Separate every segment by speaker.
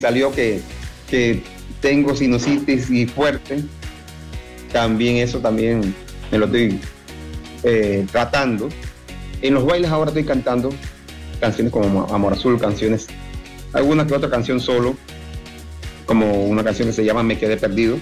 Speaker 1: salió que tengo sinusitis y fuerte, también eso también me lo estoy tratando. En los bailes ahora estoy cantando canciones como Amor Azul, canciones, alguna que otra canción solo, como una canción que se llama Me Quedé Perdido.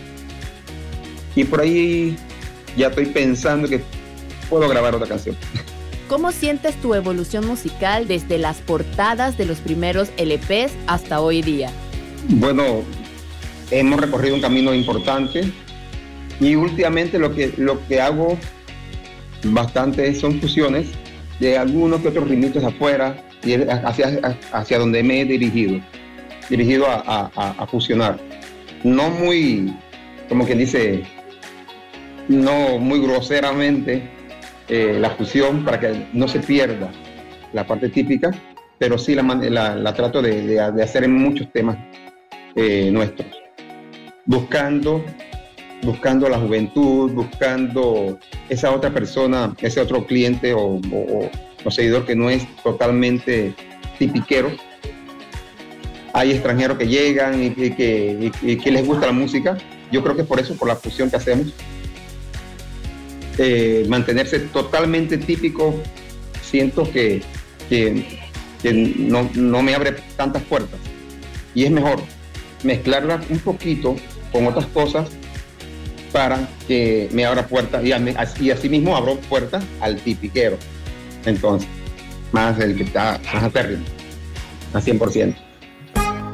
Speaker 1: Y por ahí ya estoy pensando que puedo grabar otra canción.
Speaker 2: ¿Cómo sientes tu evolución musical desde las portadas de los primeros LPs hasta hoy día?
Speaker 1: Bueno, hemos recorrido un camino importante y últimamente lo que hago bastante son fusiones de algunos que otros ritmitos afuera y hacia donde me he dirigido a fusionar. No muy, como quien dice, no muy groseramente la fusión para que no se pierda la parte típica, pero sí la trato de hacer en muchos temas nuestros, buscando la juventud, buscando esa otra persona, ese otro cliente o seguidor que no es totalmente tipiquero. Hay extranjeros que llegan y que les gusta la música. Yo creo que por eso, por la fusión que hacemos, mantenerse totalmente típico, siento que no me abre tantas puertas. Y es mejor mezclarla un poquito con otras cosas para que me abra puertas y así mismo abro puertas al tipiquero. Entonces, más el que está más atérrimo, a 100%.